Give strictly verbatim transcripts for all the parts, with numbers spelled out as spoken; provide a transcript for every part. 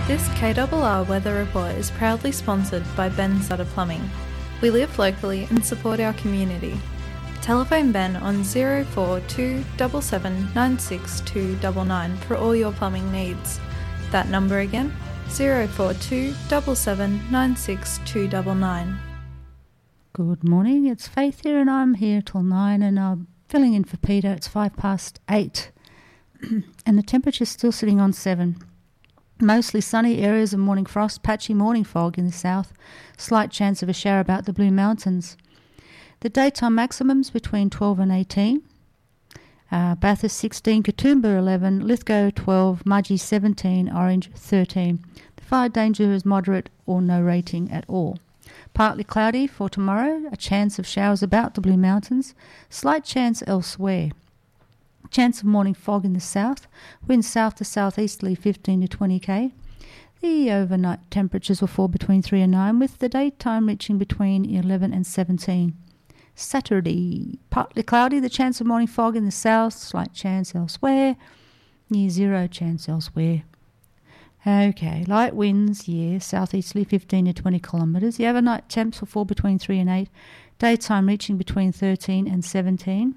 This K R R Weather Report is proudly sponsored by Ben Sutter Plumbing. We live locally and support our community. Telephone Ben on zero four two seven seven nine six two nine nine for all your plumbing needs. That number again, zero four two seven seven nine six two nine nine. Good morning, it's Faith here and I'm here till nine and I'm filling in for Peter. It's five past eight and the temperature's still sitting on seven. Mostly sunny areas of morning frost, patchy morning fog in the south, slight chance of a shower about the Blue Mountains. The daytime maximums between twelve and eighteen. Uh, Bathurst sixteen, Katoomba eleven, Lithgow twelve, Mudgee seventeen, Orange thirteen. The fire danger is moderate or no rating at all. Partly cloudy for tomorrow, a chance of showers about the Blue Mountains, slight chance elsewhere. Chance of morning fog in the south, winds south to southeasterly fifteen to twenty k. The overnight temperatures will fall between three and nine, with the daytime reaching between eleven and seventeen. Saturday, partly cloudy, the chance of morning fog in the south, slight chance elsewhere, near zero chance elsewhere. Okay, light winds, yeah, southeasterly fifteen to twenty kilometres. The overnight temps will fall between three and eight, daytime reaching between thirteen and seventeen.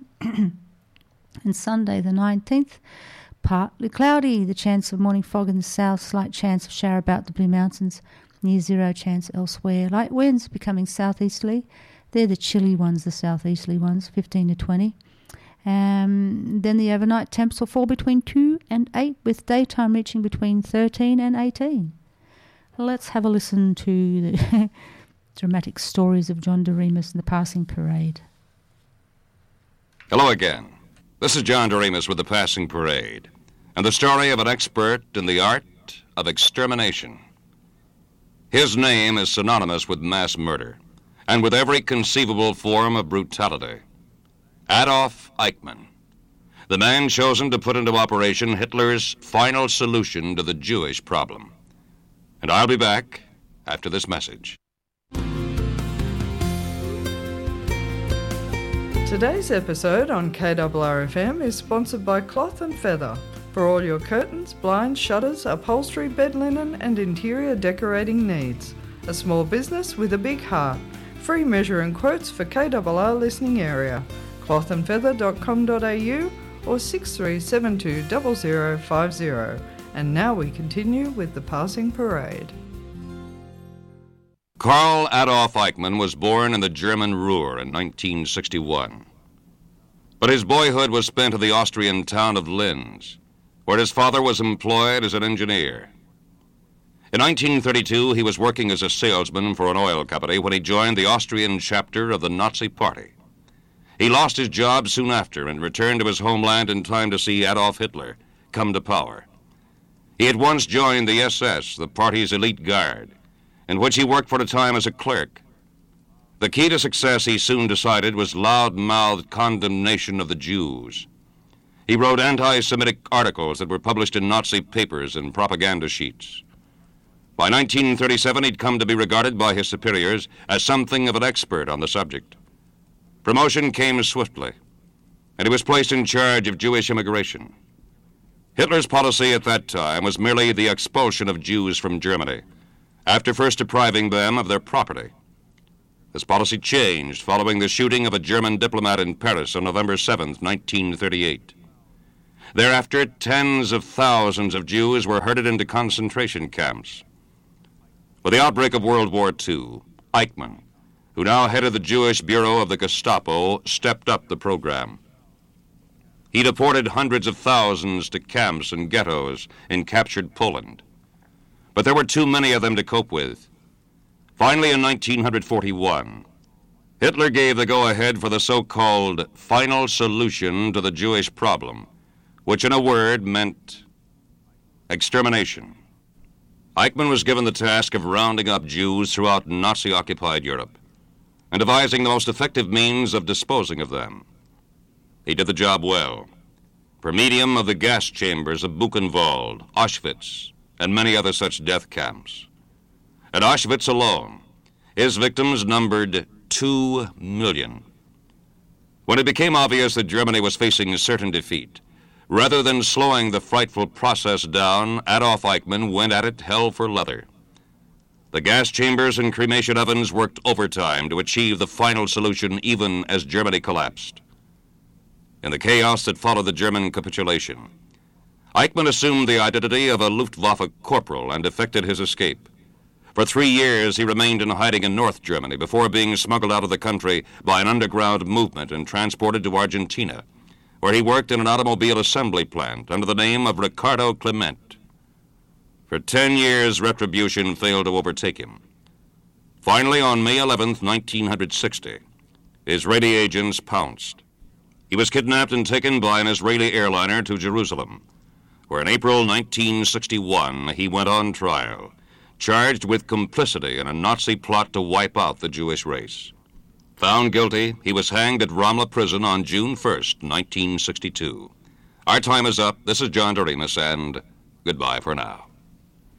And Sunday the nineteenth, partly cloudy, the chance of morning fog in the south, slight chance of shower about the Blue Mountains, near zero chance elsewhere. Light winds becoming southeasterly. They're the chilly ones, the southeasterly ones, fifteen to twenty. Um, then the overnight temps will fall between two and eight, with daytime reaching between thirteen and eighteen. Let's have a listen to the dramatic stories of John Doremus and the passing parade. Hello again. This is John Doremus with the Passing Parade, and the story of an expert in the art of extermination. His name is synonymous with mass murder, and with every conceivable form of brutality. Adolf Eichmann, the man chosen to put into operation Hitler's final solution to the Jewish problem. And I'll be back after this message. Today's episode on K R R F M is sponsored by Cloth and Feather for all your curtains, blinds, shutters, upholstery, bed linen and interior decorating needs. A small business with a big heart. Free measure and quotes for K R R listening area. cloth and feather dot com dot a u or six three seven two zero zero five zero. And now we continue with the Passing Parade. Karl Adolf Eichmann was born in the German Ruhr in nineteen sixty-one. But his boyhood was spent in the Austrian town of Linz, where his father was employed as an engineer. In nineteen thirty-two, he was working as a salesman for an oil company when he joined the Austrian chapter of the Nazi Party. He lost his job soon after and returned to his homeland in time to see Adolf Hitler come to power. He had once joined the S S, the party's elite guard, in which he worked for a time as a clerk. The key to success, he soon decided, was loud-mouthed condemnation of the Jews. He wrote anti-Semitic articles that were published in Nazi papers and propaganda sheets. By nineteen thirty-seven, he'd come to be regarded by his superiors as something of an expert on the subject. Promotion came swiftly, and he was placed in charge of Jewish immigration. Hitler's policy at that time was merely the expulsion of Jews from Germany, after first depriving them of their property. This policy changed following the shooting of a German diplomat in Paris on November seventh, nineteen thirty-eight. Thereafter, tens of thousands of Jews were herded into concentration camps. With the outbreak of World War Two, Eichmann, who now headed the Jewish Bureau of the Gestapo, stepped up the program. He deported hundreds of thousands to camps and ghettos in captured Poland. But there were too many of them to cope with. Finally, in nineteen forty-one, Hitler gave the go-ahead for the so-called final solution to the Jewish problem, which in a word meant extermination. Eichmann was given the task of rounding up Jews throughout Nazi-occupied Europe and devising the most effective means of disposing of them. He did the job well, per medium of the gas chambers of Buchenwald, Auschwitz, and many other such death camps. At Auschwitz alone, his victims numbered two million. When it became obvious that Germany was facing certain defeat, Rather than slowing the frightful process down, Adolf Eichmann went at it hell for leather. The gas chambers and cremation ovens worked overtime to achieve the final solution even as Germany collapsed. In the chaos that followed the German capitulation, Eichmann assumed the identity of a Luftwaffe corporal and effected his escape. For three years, he remained in hiding in North Germany before being smuggled out of the country by an underground movement and transported to Argentina, where he worked in an automobile assembly plant under the name of Ricardo Clement. For ten years, retribution failed to overtake him. Finally, on May eleventh, nineteen sixty, Israeli agents pounced. He was kidnapped and taken by an Israeli airliner to Jerusalem, where in April nineteen sixty-one he went on trial, charged with complicity in a Nazi plot to wipe out the Jewish race. Found guilty, he was hanged at Ramla Prison on June first, nineteen sixty-two. Our time is up. This is John Doremus, and goodbye for now.